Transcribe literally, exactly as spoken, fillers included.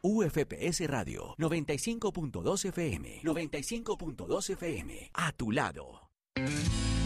U F P S Radio noventa y cinco punto dos F M. noventa y cinco punto dos F M. A tu lado.